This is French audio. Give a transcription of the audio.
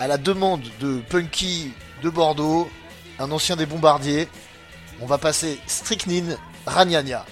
à la demande de Punky de Bordeaux, un ancien des bombardiers, on va passer Strychnine Ragnagna.